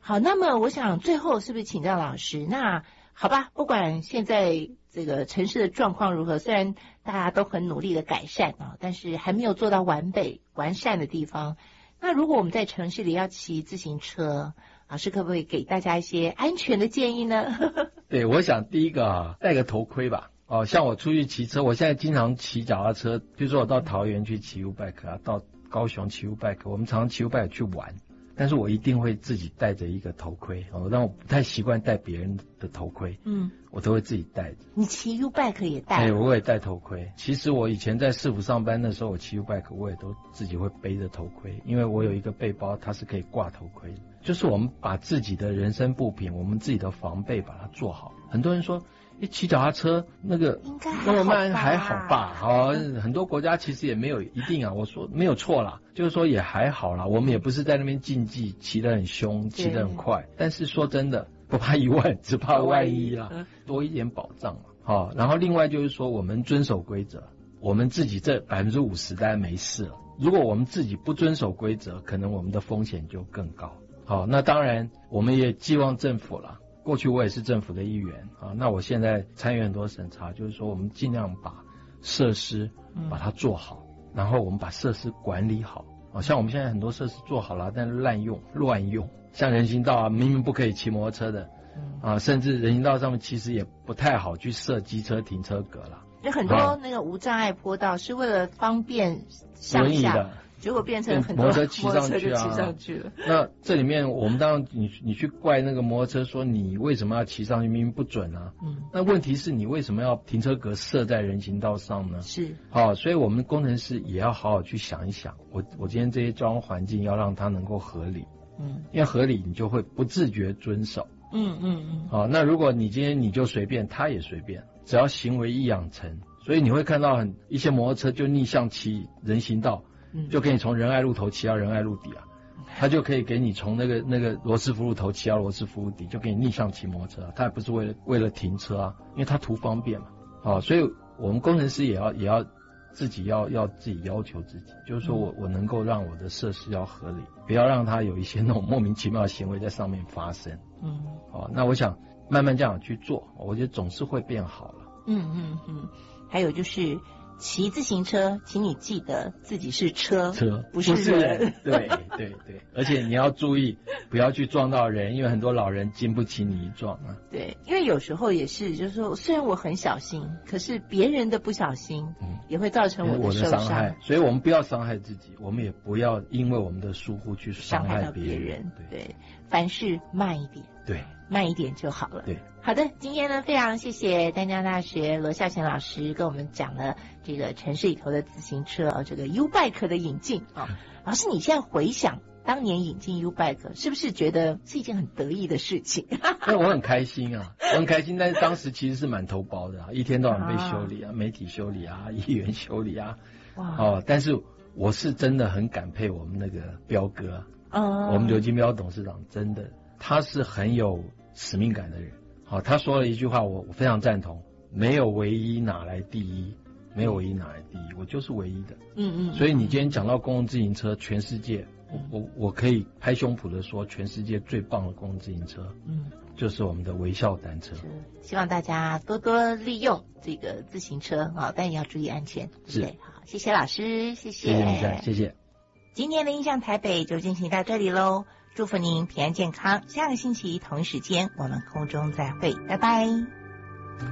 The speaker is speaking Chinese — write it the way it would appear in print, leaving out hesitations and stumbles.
好，那么我想最后是不是请教老师？那好吧，不管现在这个城市的状况如何，虽然大家都很努力的改善啊，但是还没有做到完善的地方。那如果我们在城市里要骑自行车，老师可不可以给大家一些安全的建议呢？ 对，我想第一个戴个头盔吧。像我出去骑车，我现在经常骑脚踏车，比如说我到桃园去骑 U-bike 啊，到高雄骑 U-bike， 我们常常骑 U-bike 去玩。但是我一定会自己戴着一个头盔，但我不太习惯戴别人的头盔，我都会自己戴着。 你骑 U-bike 也戴？ 我也戴头盔。其实我以前在市府上班的时候，我骑 U-bike 我也都自己会背着头盔，因为我有一个背包，它是可以挂头盔的。就是我们把自己的人身物品，我们自己的防备把它做好。很多人说骑脚踏车那个那么慢还好吧？很多国家其实也没有一定啊。我说没有错啦，就是说也还好啦。我们也不是在那边竞技，骑得很凶，骑得很快。但是说真的，不怕一万，只怕万一啦，多一点保障嘛。然后另外就是说，我们遵守规则，我们自己这50%当然没事了。如果我们自己不遵守规则，可能我们的风险就更高。那当然我们也寄望政府啦。过去我也是政府的一员那我现在参与很多审查，就是说我们尽量把设施把它做好，然后我们把设施管理好像我们现在很多设施做好了，但是乱用，像人行道明明不可以骑摩托车的甚至人行道上面其实也不太好去设机车停车格啦。 有很多那个无障碍坡道是为了方便上下的，结果变成很多摩托车骑上去了。 那这里面我们当然你去怪那个摩托车说你为什么要骑上去，明明不准啊。那问题是你为什么要停车格设在人行道上呢？ 是所以我们工程师也要好好去想一想，我今天这些交通环境要让它能够合理。因为合理你就会不自觉遵守。那如果你今天你就随便，他也随便，只要行为一养成，所以你会看到一些摩托车就逆向骑人行道，就可以从仁爱路头骑到仁爱路底他就可以给你从那个罗斯福路头骑到罗斯福路底，就给你逆向骑摩托车他也不是为了停车因为他图方便嘛。所以我们工程师也要自己要自己要求自己，就是说我能够让我的设施要合理，不要让它有一些那种莫名其妙的行为在上面发生。那我想慢慢这样去做，我觉得总是会变好了。 还有就是骑自行车，请你记得自己是车不是人。 对，而且你要注意不要去撞到人，因为很多老人经不起你一撞对，因为有时候也是就是说，虽然我很小心，可是别人的不小心也会造成我的受伤害。 所以我们不要伤害自己，我们也不要因为我们的疏忽去伤害别人。 对，凡事慢一点。 对， 慢一点就好了。 对， 好的，今天呢非常谢谢淡江大学罗孝贤老师跟我们讲了这个城市里头的自行车这个 U-bike 的引进老师，你现在回想当年引进 U-bike 是不是觉得是一件很得意的事情？ 我很开心我很开心，但是当时其实是满头包的一天到晚被修理媒体修理议员修理但是我是真的很感佩我们那个彪哥我们刘金彪董事长真的他是很有使命感的人他说了一句话我非常赞同，没有唯一哪来第一，没有唯一哪来第一，我就是唯一的。所以你今天讲到公共自行车，全世界我可以拍胸脯的说，全世界最棒的公共自行车就是我们的微笑单车。 希望大家多多利用这个自行车但也要注意安全。对，好，谢谢老师，谢谢你，谢谢。 今天的印象台北就进行到这里咯，祝福您平安健康，下个星期同一时间我们空中再会，拜拜。